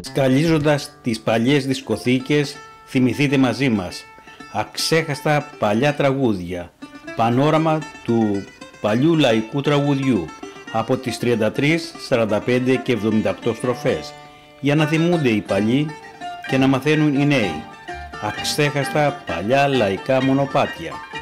Σκαλίζοντας τις παλιές δισκοθήκες, θυμηθείτε μαζί μας αξέχαστα παλιά τραγούδια, πανόραμα του παλιού λαϊκού τραγουδιού από τις 33, 45 και 78 στροφές, για να θυμούνται οι παλιοί και να μαθαίνουν οι νέοι. Αξέχαστα παλιά λαϊκά μονοπάτια.